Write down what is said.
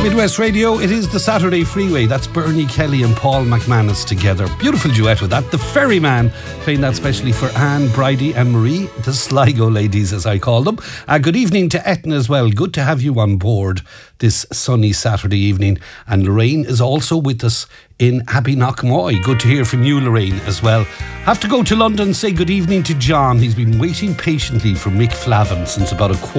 Midwest Radio, it is the Saturday Freeway. That's Bernie Kelly and Paul McManus together. Beautiful duet with that. The Ferryman, playing that specially for Anne, Bridie and Marie, the Sligo ladies as I call them. Good evening to Etna as well. Good to have you on board this sunny Saturday evening. And Lorraine is also with us in Abbeyknockmoy. Good to hear from you, Lorraine, as well. Have to go to London and say good evening to John. He's been waiting patiently for Mick Flavin since about